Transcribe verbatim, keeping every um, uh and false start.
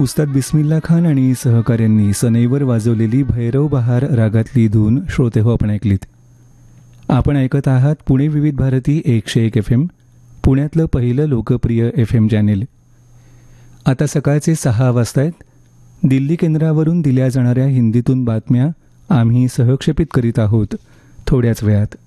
उस्ताद बिस्मिल्ला खान आणि सहकाऱ्यांनी सनईवर वाजवलेली भैरव बहार रागातली धून श्रोते हो आपण ऐकलीत. आपण ऐकत आहात पुणे विविध भारती एकशे एक एफ एम, पुण्यातलं पहिलं लोकप्रिय एफ एम चॅनेल. आता सकाळचे सहा वाजता आहेत. दिल्ली केंद्रावरून दिल्या जाणाऱ्या हिंदीतून बातम्या आम्ही सहक्षेपित करीत आहोत थोड्याच वेळात.